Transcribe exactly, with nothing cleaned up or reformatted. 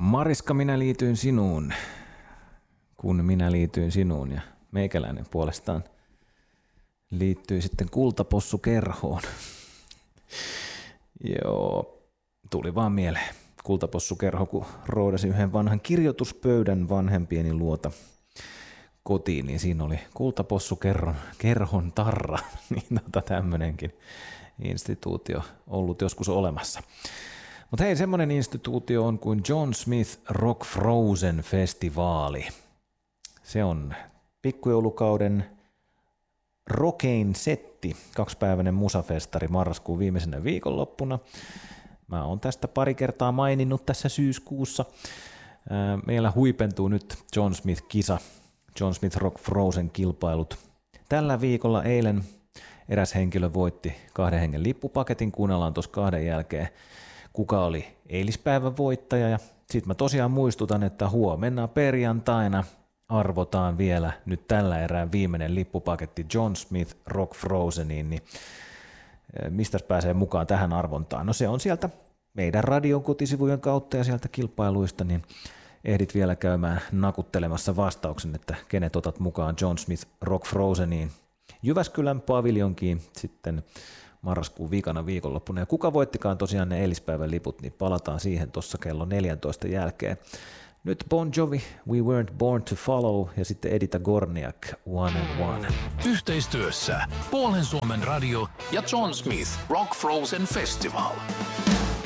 Mariska, minä liityin sinuun, kun minä liityin sinuun ja meikäläinen puolestaan liittyi sitten Kultapossukerhoon. Joo, tuli vaan mieleen. Kultapossukerho, kun roudasi yhden vanhan kirjoituspöydän vanhempieni luota kotiin, niin siinä oli Kultapossukerhon kerhon tarra, niin tota tämmönenkin instituutio ollut joskus olemassa. Mutta hei, semmoinen instituutio on kuin John Smith Rock Frozen Festivaali. Se on pikkujoulukauden rockein setti, kaksipäiväinen musafestari marraskuun viimeisenä viikonloppuna. Mä oon tästä pari kertaa maininnut tässä syyskuussa. Meillä huipentuu nyt John Smith-kisa, John Smith Rock Frozen kilpailut. Tällä viikolla eilen eräs henkilö voitti kahden hengen lippupaketin, kuunnellaan tuossa kahden jälkeen, kuka oli eilispäivän voittaja. Ja sitten mä tosiaan muistutan, että huomenna perjantaina arvotaan vielä nyt tällä erää viimeinen lippupaketti John Smith Rock Frozeniin, niin mistä pääsee mukaan tähän arvontaan? No se on sieltä meidän radion kotisivujen kautta ja sieltä kilpailuista, niin ehdit vielä käymään nakuttelemassa vastauksen, että kenet otat mukaan John Smith Rock Frozeniin Jyväskylän paviljonkiin sitten marraskuun viikana viikonloppuna. Ja kuka voittikaan tosiaan ne eilispäivän liput, niin palataan siihen tuossa kello neljäntoista jälkeen. Nyt Bon Jovi, We Weren't Born to Follow, ja sitten Edita Gorniak, One and One. Yhteistyössä Puolen Suomen radio ja John Smith Rock Frozen Festival.